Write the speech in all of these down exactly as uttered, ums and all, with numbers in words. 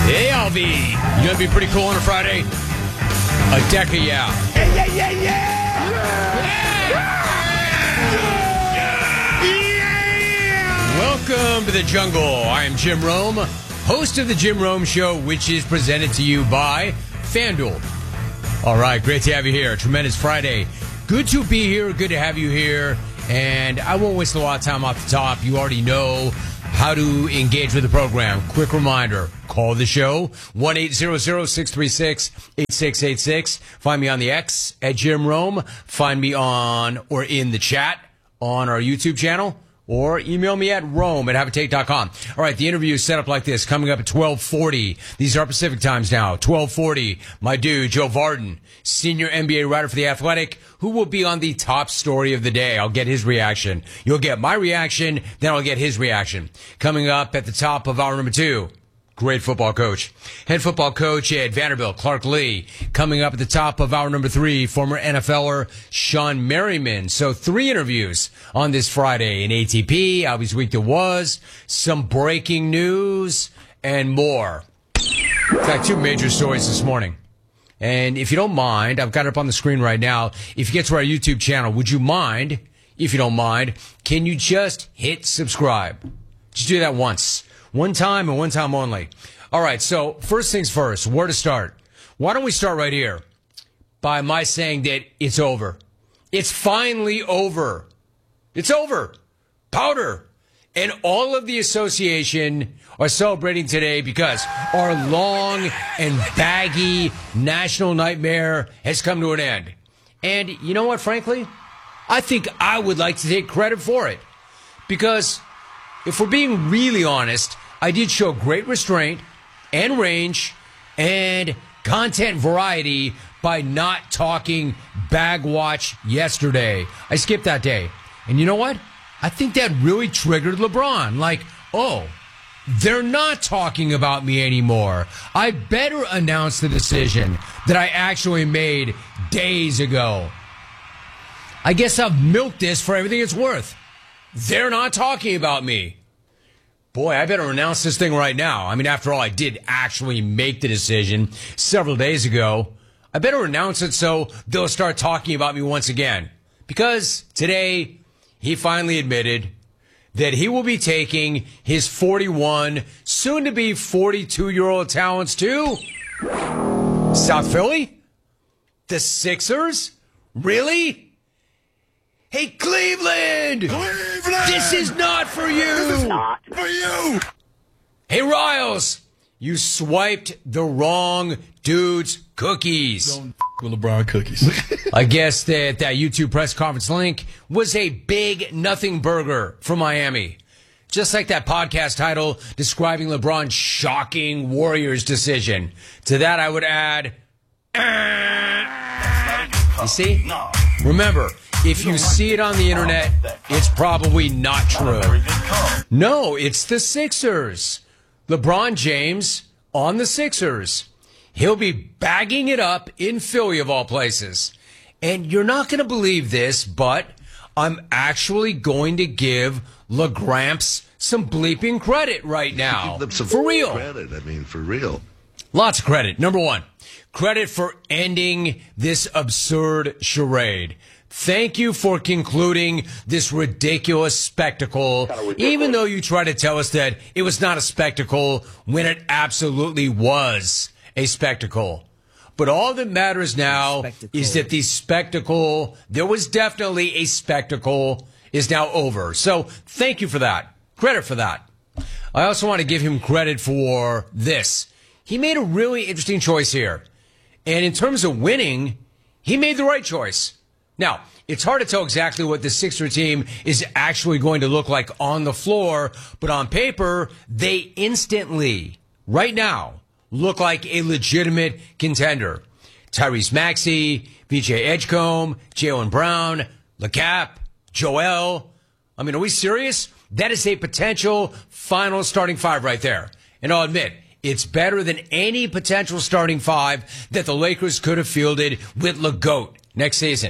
Hey, L V. You gonna be pretty cool on a Friday? A deca, yeah. Yeah, yeah, yeah, yeah! Yeah! Welcome to the jungle. I am Jim Rome, host of the Jim Rome Show, which is presented to you by FanDuel. All right, great to have you here. Tremendous Friday. Good to be here. Good to have you here. And I won't waste a lot of time off the top. You already know how to engage with the program. Quick reminder, call the show, one eight hundred, six three six, eight six eight six. Find me on the X at Jim Rome. Find me on or in the chat on our YouTube channel. Or email me at rome at habitate dot com. All right, the interview is set up like this, coming up at twelve forty. These are Pacific times now. twelve forty, my dude, Joe Vardon, senior N B A writer for The Athletic, who will be on the top story of the day. I'll get his reaction. You'll get my reaction, then I'll get his reaction. Coming up at the top of hour number two, great football coach. Head football coach at Vanderbilt, Clark Lee. Coming up at the top of hour number three, former N F L er Sean Merriman. So three interviews on this Friday in A T P, Albie's Week That Was, some breaking news, and more. In fact, two major stories this morning. And if you don't mind, I've got it up on the screen right now. If you get to our YouTube channel, would you mind, if you don't mind, can you just hit subscribe? Just do that once. One time and one time only. All right, so first things first, where to start? Why don't we start right here by my saying that it's over. It's finally over. It's over. Powder. And all of the association are celebrating today because our long and baggy national nightmare has come to an end. And you know what, frankly? I think I would like to take credit for it. Because if we're being really honest, I did show great restraint and range and content variety by not talking Bagwatch yesterday. I skipped that day. And you know what? I think that really triggered LeBron. Like, oh, they're not talking about me anymore. I better announce the decision that I actually made days ago. I guess I've milked this for everything it's worth. They're not talking about me. Boy, I better announce this thing right now. I mean, after all, I did actually make the decision several days ago. I better announce it so they'll start talking about me once again. Because today, he finally admitted that he will be taking his forty-one, soon-to-be forty-two-year-old talents to South Philly? The Sixers? Really? Hey, Cleveland! Cleveland! This is not for you! This is not for you! Hey, Riles! You swiped the wrong dude's cookies. Don't f- with LeBron cookies. I guess that that YouTube press conference link was a big nothing burger from Miami. Just like that podcast title describing LeBron's shocking Warriors decision. To that I would add, uh, you see? Remember, if you see it on the internet, it's probably not true. No, it's the Sixers. LeBron James on the Sixers. He'll be bagging it up in Philly, of all places. And you're not going to believe this, but I'm actually going to give LaGramps some bleeping credit right now. Give them some for real. Credit, I mean, for real. Lots of credit. Number one, credit for ending this absurd charade. Thank you for concluding this ridiculous spectacle, even though you try to tell us that it was not a spectacle when it absolutely was a spectacle. But all that matters now spectacle. is that the spectacle, there was definitely a spectacle, is now over. So thank you for that. Credit for that. I also want to give him credit for this. He made a really interesting choice here. And in terms of winning, he made the right choice. Now, it's hard to tell exactly what the Sixer team is actually going to look like on the floor, but on paper, they instantly, right now, look like a legitimate contender. Tyrese Maxey, V J Edgecombe, Jaylen Brown, LeCap, Joel. I mean, are we serious? That is a potential final starting five right there. And I'll admit, it's better than any potential starting five that the Lakers could have fielded with LeGoat next season.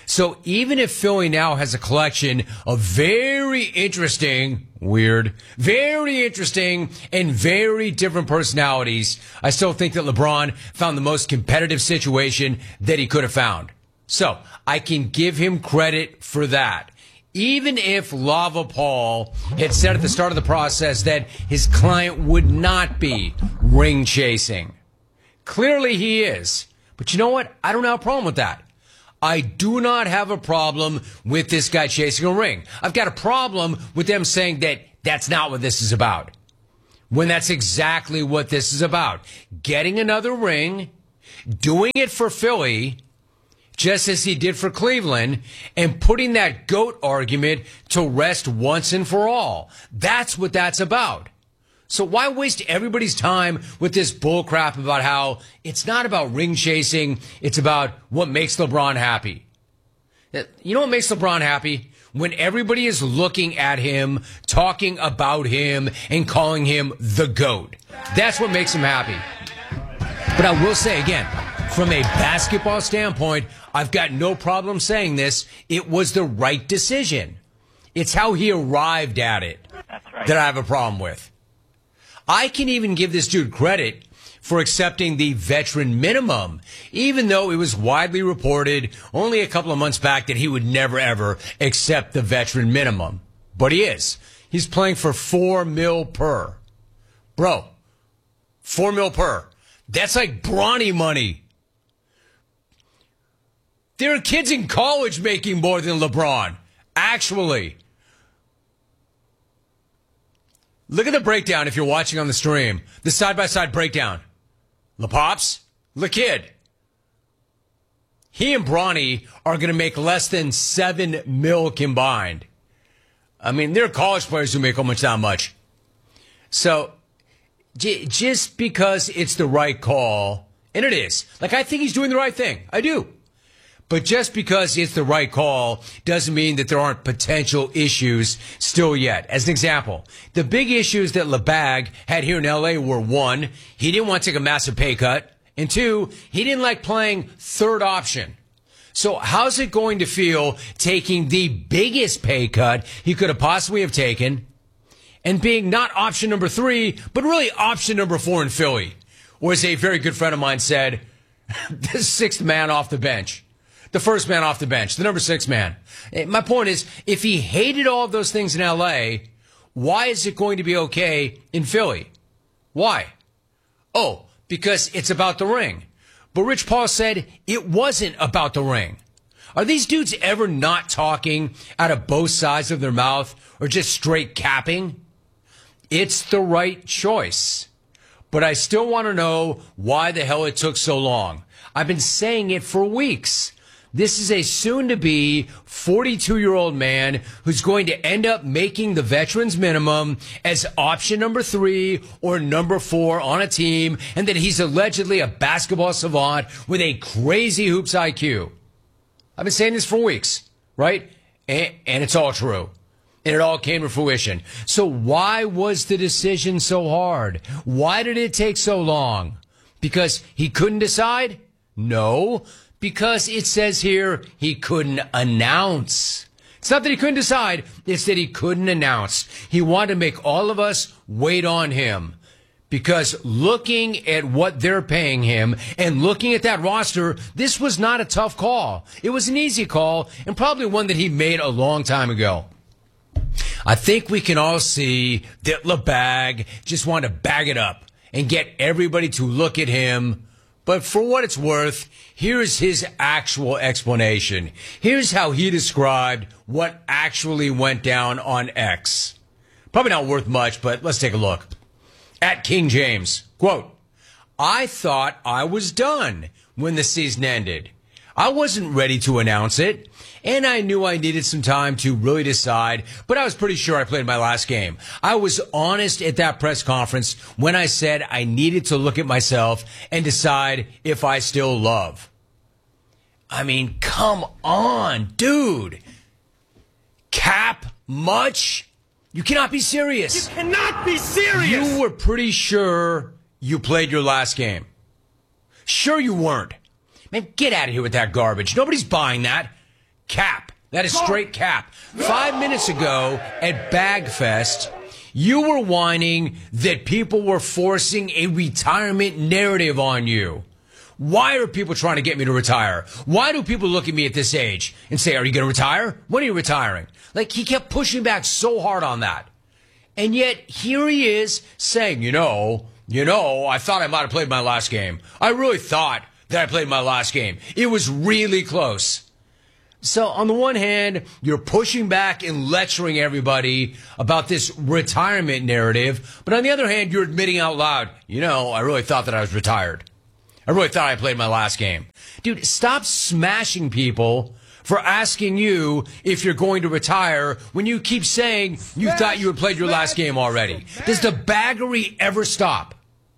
So even if Philly now has a collection of very interesting, weird, very interesting, and very different personalities, I still think that LeBron found the most competitive situation that he could have found. So I can give him credit for that. Even if Lava Paul had said at the start of the process that his client would not be ring chasing. Clearly he is. But you know what? I don't have a problem with that. I do not have a problem with this guy chasing a ring. I've got a problem with them saying that that's not what this is about. When that's exactly what this is about. Getting another ring, doing it for Philly, just as he did for Cleveland, and putting that GOAT argument to rest once and for all. That's what that's about. So why waste everybody's time with this bullcrap about how it's not about ring chasing, it's about what makes LeBron happy. You know what makes LeBron happy? When everybody is looking at him, talking about him, and calling him the GOAT. That's what makes him happy. But I will say again, from a basketball standpoint, I've got no problem saying this. It was the right decision. It's how he arrived at it That's right. that I have a problem with. I can even give this dude credit for accepting the veteran minimum, even though it was widely reported only a couple of months back that he would never, ever accept the veteran minimum. But he is. He's playing for four mil per. Bro, four mil per. That's like Bronny money. There are kids in college making more than LeBron. Actually. Look at the breakdown if you're watching on the stream. The side-by-side breakdown. LePops, LeKid. He and Bronny are going to make less than seven mil combined. I mean, there are college players who make almost that much. So, j- just because it's the right call, and it is. Like, I think he's doing the right thing. I do. But just because it's the right call doesn't mean that there aren't potential issues still yet. As an example, the big issues that LeBag had here in L A were, one, he didn't want to take a massive pay cut, and two, he didn't like playing third option. So how's it going to feel taking the biggest pay cut he could have possibly have taken and being not option number three, but really option number four in Philly? Or as a very good friend of mine said, the sixth man off the bench. The first man off the bench, the number six man. My point is, if he hated all of those things in L A, why is it going to be okay in Philly? Why? Oh, because it's about the ring. But Rich Paul said it wasn't about the ring. Are these dudes ever not talking out of both sides of their mouth or just straight capping? It's the right choice. But I still want to know why the hell it took so long. I've been saying it for weeks. This is a soon-to-be forty-two-year-old man who's going to end up making the veterans minimum as option number three or number four on a team, and that he's allegedly a basketball savant with a crazy hoops I Q. I've been saying this for weeks, right? And, and it's all true. And it all came to fruition. So why was the decision so hard? Why did it take so long? Because he couldn't decide? No. Because it says here he couldn't announce. It's not that he couldn't decide. It's that he couldn't announce. He wanted to make all of us wait on him. Because looking at what they're paying him and looking at that roster, this was not a tough call. It was an easy call and probably one that he made a long time ago. I think we can all see that LeBag just wanted to bag it up and get everybody to look at him. But for what it's worth, here's his actual explanation. Here's how he described what actually went down on X. Probably not worth much, but let's take a look. At King James, quote, I thought I was done when the season ended. I wasn't ready to announce it, and I knew I needed some time to really decide, but I was pretty sure I played my last game. I was honest at that press conference when I said I needed to look at myself and decide if I still love. I mean, come on, dude. Cap much? You cannot be serious. You cannot be serious. You were pretty sure you played your last game. Sure you weren't. Man, get out of here with that garbage. Nobody's buying that. Cap. That is straight cap. Five minutes ago at Bagfest, you were whining that people were forcing a retirement narrative on you. Why are people trying to get me to retire? Why do people look at me at this age and say, are you going to retire? When are you retiring? Like, he kept pushing back so hard on that. And yet, here he is saying, you know, you know, I thought I might have played my last game. I really thought that I played my last game. It was really close. So on the one hand, you're pushing back and lecturing everybody about this retirement narrative. But on the other hand, you're admitting out loud, you know, I really thought that I was retired. I really thought I played my last game. Dude, stop smashing people for asking you if you're going to retire when you keep saying you smash, thought you had played your smash, last game already. Smash. Does the baggery ever stop?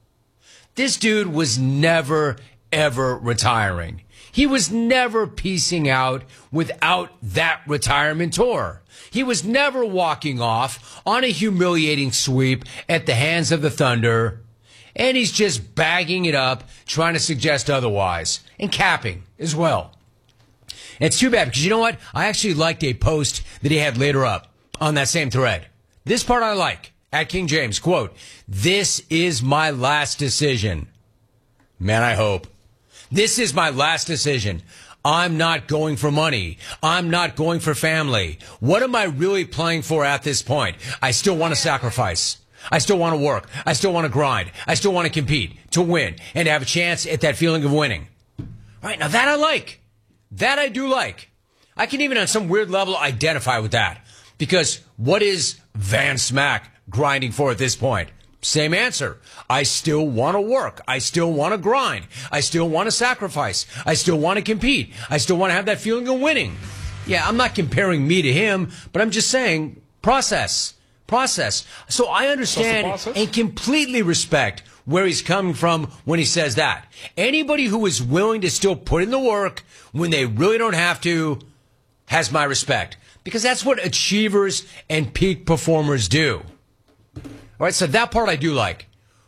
This dude was never, ever retiring. He was never peacing out without that retirement tour. He was never walking off on a humiliating sweep at the hands of the Thunder. And he's just bagging it up, trying to suggest otherwise. And capping as well. And it's too bad because you know what? I actually liked a post that he had later up on that same thread. This part I like. At King James, quote, "This is my last decision." Man, I hope. This is my last decision. I'm not going for money. I'm not going for family. What am I really playing for at this point? I still want to sacrifice. I still want to work. I still want to grind. I still want to compete, to win, and to have a chance at that feeling of winning. All right, now that I like. That I do like. I can even on some weird level identify with that. Because what is Van Smack grinding for at this point? Same answer. I still want to work. I still want to grind. I still want to sacrifice. I still want to compete. I still want to have that feeling of winning. Yeah, I'm not comparing me to him, but I'm just saying process. Process. So I understand and completely respect where he's coming from when he says that. Anybody who is willing to still put in the work when they really don't have to has my respect. Because that's what achievers and peak performers do. All right, so that part I do like.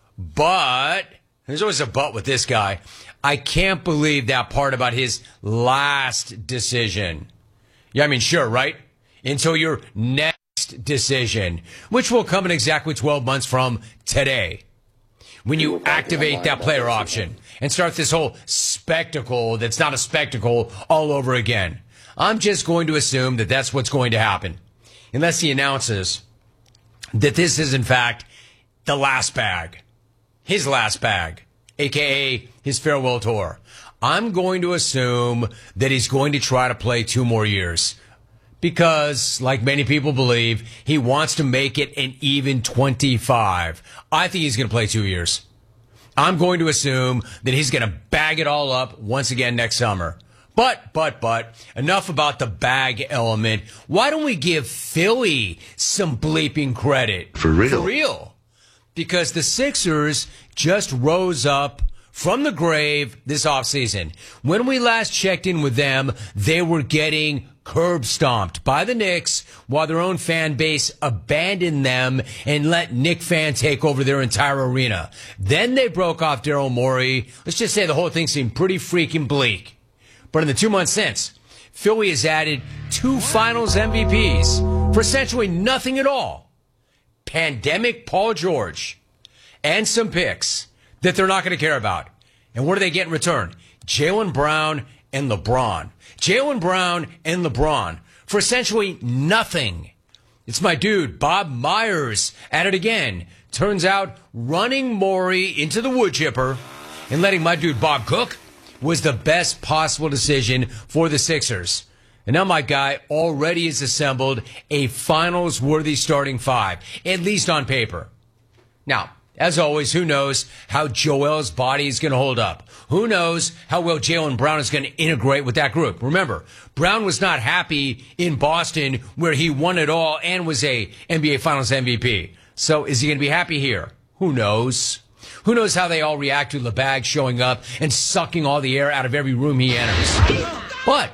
But, there's always a but with this guy. I can't believe that part about his last decision. Yeah, I mean, sure, right? Until your next decision, which will come in exactly twelve months from today. When you activate that player option and start this whole spectacle that's not a spectacle all over again. I'm just going to assume that that's what's going to happen. Unless he announces that this is, in fact, the last bag. His last bag, a k a his farewell tour. I'm going to assume that he's going to try to play two more years. Because, like many people believe, he wants to make it an even twenty-five. I think he's going to play two years. I'm going to assume that he's going to bag it all up once again next summer. But, but, but, enough about the bag element. Why don't we give Philly some bleeping credit? For real? For real. Because the Sixers just rose up from the grave this offseason. When we last checked in with them, they were getting curb stomped by the Knicks while their own fan base abandoned them and let Knick fans take over their entire arena. Then they broke off Daryl Morey. Let's just say the whole thing seemed pretty freaking bleak. But in the two months since, Philly has added two Finals M V Ps for essentially nothing at all. Pandemic Paul George and some picks that they're not going to care about. And what do they get in return? Jaylen Brown and LeBron. Jaylen Brown and LeBron for essentially nothing. It's my dude, Bob Myers, at it again. Turns out running Morey into the wood chipper and letting my dude Bob cook was the best possible decision for the Sixers. And now my guy already has assembled a finals-worthy starting five, at least on paper. Now, as always, who knows how Joel's body is going to hold up? Who knows how well Jaylen Brown is going to integrate with that group? Remember, Brown was not happy in Boston where he won it all and was a N B A Finals M V P. So is he going to be happy here? Who knows? Who knows how they all react to LeBag showing up and sucking all the air out of every room he enters? But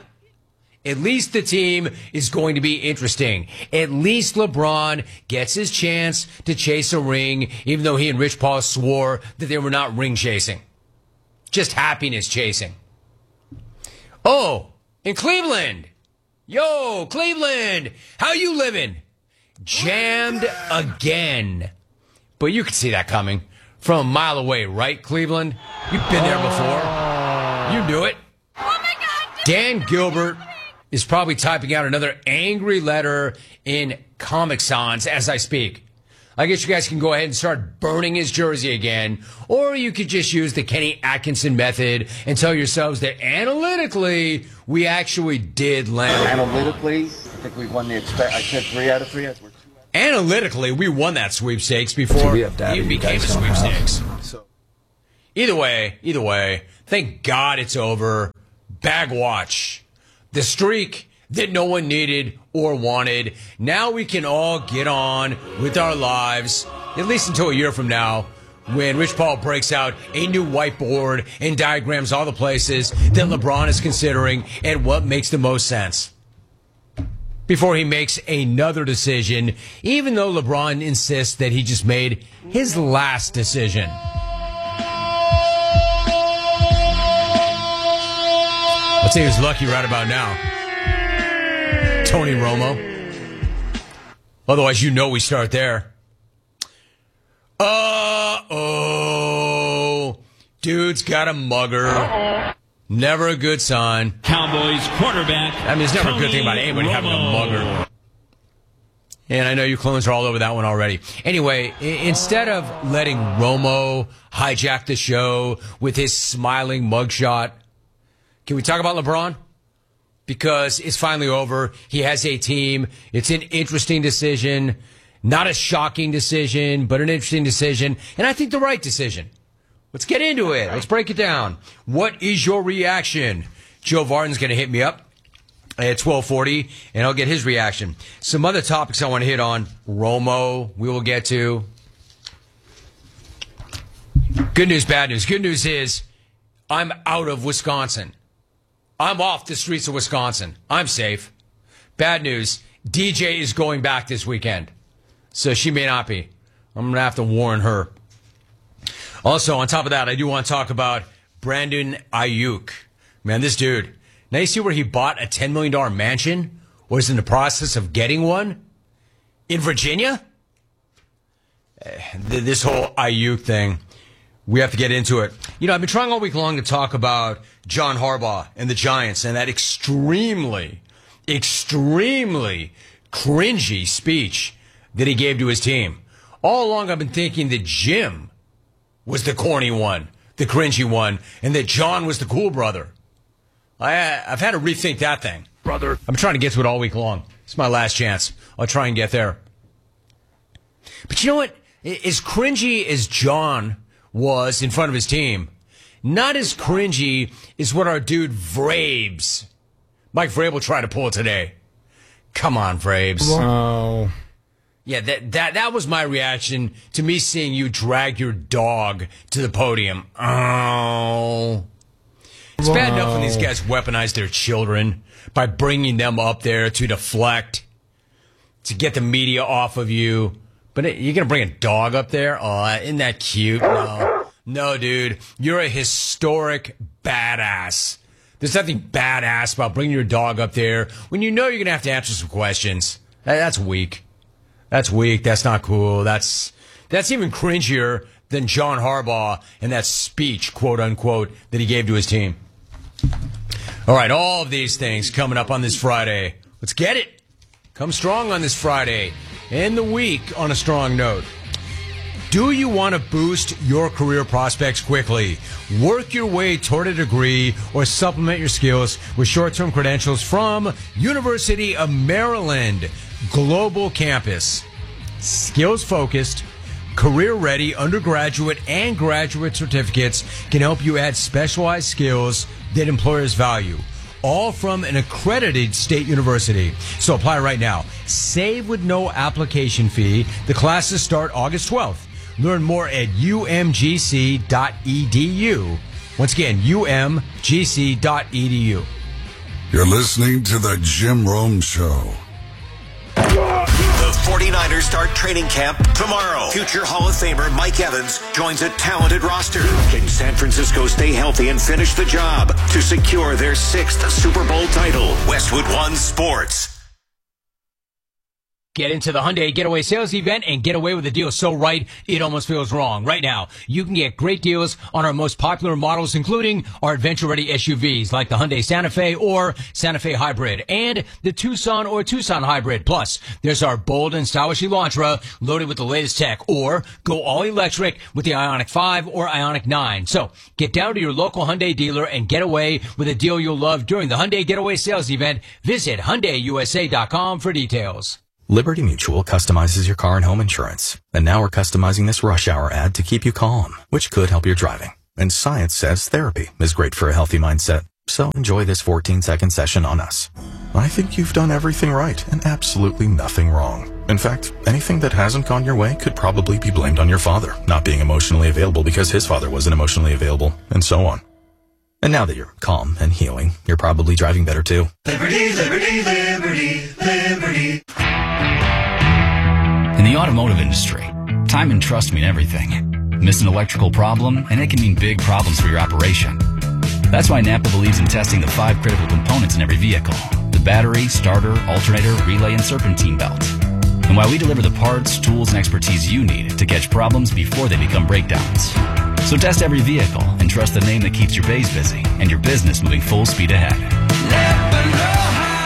at least the team is going to be interesting. At least LeBron gets his chance to chase a ring, even though he and Rich Paul swore that they were not ring chasing. Just happiness chasing. Oh, in Cleveland, Yo, Cleveland, how you living? Jammed again. But you could see that coming from a mile away, right, Cleveland? You've been there before. You knew it. Oh my God! Dan Gilbert is probably typing out another angry letter in Comic Sans as I speak. I guess you guys can go ahead and start burning his jersey again, or you could just use the Kenny Atkinson method and tell yourselves that analytically, we actually did land. Analytically, I think we won the expect. I said three out of three. We're two Analytically, we won that sweepstakes before it even became a sweepstakes. So. Either way, either way, thank God it's over. Bagwatch. The streak that no one needed or wanted. Now we can all get on with our lives, at least until a year from now, when Rich Paul breaks out a new whiteboard and diagrams all the places that LeBron is considering and what makes the most sense. Before he makes another decision, even though LeBron insists that he just made his last decision. I'll tell you who's lucky right about now. Tony Romo. Otherwise, you know we start there. Uh-oh. Dude's got a mugger. Uh-oh. Never a good sign. Cowboys quarterback. I mean, it's never Tony a good thing about anybody Romo. having a mugger. And I know you clones are all over that one already. Anyway, I- instead of letting Romo hijack the show with his smiling mugshot, can we talk about LeBron? Because it's finally over. He has a team. It's an interesting decision. Not a shocking decision, but an interesting decision. And I think the right decision. Let's get into it. Let's break it down. What is your reaction? Joe Varden's going to hit me up at twelve forty, and I'll get his reaction. Some other topics I want to hit on. Romo, we will get to. Good news, bad news. Good news is I'm out of Wisconsin. I'm off the streets of Wisconsin. I'm safe. Bad news, D J is going back this weekend. So she may not be. I'm going to have to warn her. Also, on top of that, I do want to talk about Brandon Ayuk. Man, this dude. Now you see where he bought a ten million dollars mansion? Or is in the process of getting one? In Virginia? This whole Ayuk thing. We have to get into it. You know, I've been trying all week long to talk about John Harbaugh and the Giants and that extremely, extremely cringy speech that he gave to his team. All along, I've been thinking that Jim was the corny one, the cringy one, and that John was the cool brother. I, I've had to rethink that thing. Brother. I'm trying to get to it all week long. It's my last chance. I'll try and get there. But you know what? As cringy as John was in front of his team, not as cringy as what our dude Vrabes, Mike Vrabel, tried to pull today. Come on, Vrabes. Oh. Yeah, that, that that was my reaction to me seeing you drag your dog to the podium. Oh. It's bad enough when these guys weaponize their children by bringing them up there to deflect, to get the media off of you. But you're going to bring a dog up there? Oh, isn't that cute? No. No, dude. You're a historic badass. There's nothing badass about bringing your dog up there when you know you're going to have to answer some questions. That's weak. That's weak. That's not cool. That's that's even cringier than John Harbaugh and that speech, quote unquote, that he gave to his team. All right, all of these things coming up on this Friday. Let's get it. Come strong on this Friday. End the week on a strong note. Do you want to boost your career prospects quickly? Work your way toward a degree or supplement your skills with short-term credentials from University of Maryland Global Campus. Skills-focused, career-ready undergraduate and graduate certificates can help you add specialized skills that employers value. All from an accredited state university. So apply right now. Save with no application fee. The classes start August twelfth. Learn more at U M G C dot E D U. Once again, U M G C dot E D U. You're listening to The Jim Rome Show. The forty-niners start training camp tomorrow. Future Hall of Famer Mike Evans joins a talented roster. Can San Francisco stay healthy and finish the job to secure their sixth Super Bowl title? Westwood One Sports. Get into the Hyundai Getaway Sales Event and get away with a deal so right, it almost feels wrong. Right now, you can get great deals on our most popular models, including our adventure-ready S U Vs like the Hyundai Santa Fe or Santa Fe Hybrid and the Tucson or Tucson Hybrid. Plus, there's our bold and stylish Elantra loaded with the latest tech, or go all-electric with the Ioniq five or Ioniq nine. So, get down to your local Hyundai dealer and get away with a deal you'll love during the Hyundai Getaway Sales Event. Visit Hyundai U S A dot com for details. Liberty Mutual customizes your car and home insurance. And now we're customizing this rush hour ad to keep you calm, which could help your driving. And science says therapy is great for a healthy mindset. So enjoy this fourteen second session on us. I think you've done everything right and absolutely nothing wrong. In fact, anything that hasn't gone your way could probably be blamed on your father not being emotionally available because his father wasn't emotionally available, and so on. And now that you're calm and healing, you're probably driving better too. Liberty, liberty, liberty, liberty. In the automotive industry, time and trust mean everything. Miss an electrical problem, and it can mean big problems for your operation. That's why Napa believes in testing the five critical components in every vehicle: the battery, starter, alternator, relay, and serpentine belt. And why we deliver the parts, tools, and expertise you need to catch problems before they become breakdowns. So test every vehicle and trust the name that keeps your bays busy and your business moving full speed ahead. Napa know-how.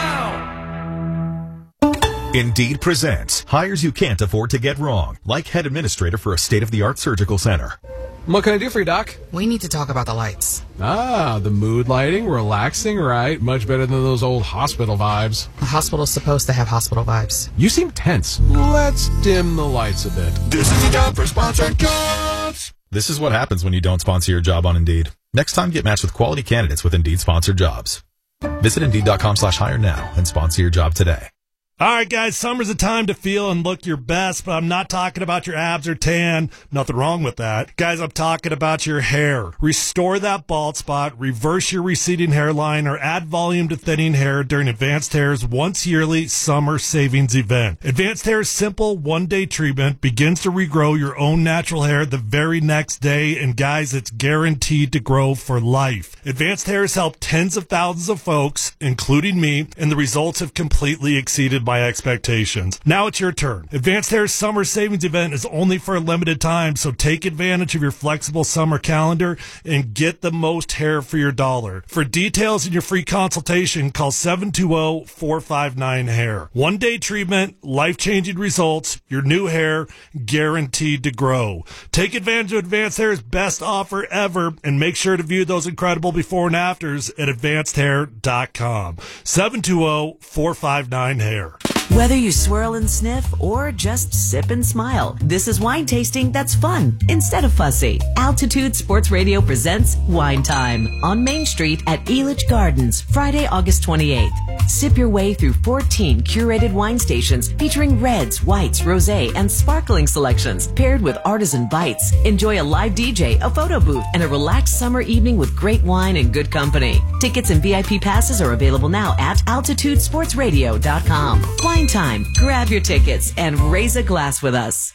Indeed presents hires you can't afford to get wrong, like head administrator for a state-of-the-art surgical center. What can I do for you, Doc? We need to talk about the lights. Ah, the mood lighting, relaxing, right? Much better than those old hospital vibes. The hospital's supposed to have hospital vibes. You seem tense. Let's dim the lights a bit. This is the time for sponsored jobs. This is what happens when you don't sponsor your job on Indeed. Next time, get matched with quality candidates with Indeed sponsored jobs. Visit Indeed.com slash hire now and sponsor your job today. All right, guys, summer's a time to feel and look your best, but I'm not talking about your abs or tan. Nothing wrong with that. Guys, I'm talking about your hair. Restore that bald spot, reverse your receding hairline, or add volume to thinning hair during Advanced Hair's once yearly summer savings event. Advanced Hair's simple one-day treatment begins to regrow your own natural hair the very next day, and guys, it's guaranteed to grow for life. Advanced Hair has helped tens of thousands of folks, including me, and the results have completely exceeded my expectations. Now it's your turn. Advanced Hair's summer savings event is only for a limited time, so take advantage of your flexible summer calendar and get the most hair for your dollar. For details and your free consultation, call seven two zero, four five nine, hair. One day treatment, life-changing results, your new hair guaranteed to grow. Take advantage of Advanced Hair's best offer ever and make sure to view those incredible before and afters at advanced hair dot com. seven two zero, four five nine, hair. Whether you swirl and sniff or just sip and smile, this is wine tasting that's fun instead of fussy. Altitude Sports Radio presents Wine Time on Main Street at Elitch Gardens, Friday, August twenty-eighth. Sip your way through fourteen curated wine stations featuring reds, whites, rosé, and sparkling selections paired with artisan bites. Enjoy a live D J, a photo booth, and a relaxed summer evening with great wine and good company. Tickets and V I P passes are available now at altitude sports radio dot com. Wine Time. Grab your tickets and raise a glass with us.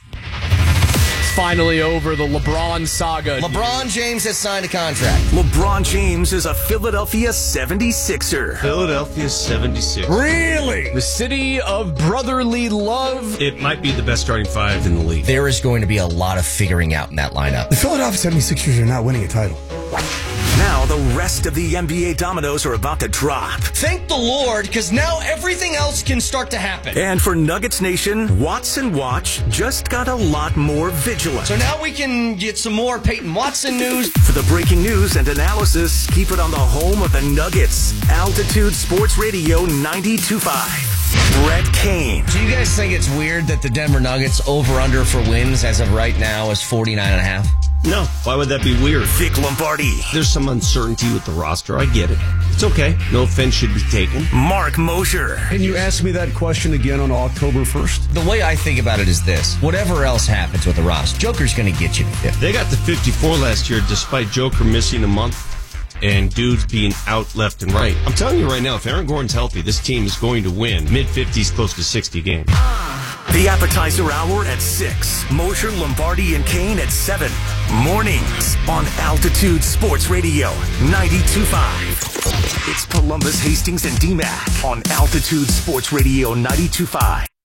Finally over, the LeBron saga. LeBron James has signed a contract. LeBron James is a Philadelphia seventy-sixer. Philadelphia seventy-six. Really? The city of brotherly love. It might be the best starting five in the league. There is going to be a lot of figuring out in that lineup. The Philadelphia seventy-sixers are not winning a title. Now the rest of the N B A dominoes are about to drop. Thank the Lord, because now everything else can start to happen. And for Nuggets Nation, Watson Watch just got a lot more vigilant. So now we can get some more Peyton Watson news. For the breaking news and analysis, keep it on the home of the Nuggets. Altitude Sports Radio ninety-two point five. Brett Kane. Do you guys think it's weird that the Denver Nuggets over-under for wins as of right now is forty-nine and a half? No. Why would that be weird? Vic Lombardi. There's some uncertainty with the roster. I get it. It's okay. No offense should be taken. Mark Mosher. Can you ask me that question again on October first? The way I think about it is this. Whatever else happens with the roster, Joker's going to get you to fifty. They got to fifty-four last year despite Joker missing a month and dudes being out left and right. I'm telling you right now, if Aaron Gordon's healthy, this team is going to win mid-fifties, close to sixty games. The appetizer hour at six. Mosher, Lombardi, and Kane at seven. Mornings on Altitude Sports Radio ninety-two point five. It's Columbus, Hastings, and D MAC on Altitude Sports Radio ninety-two point five.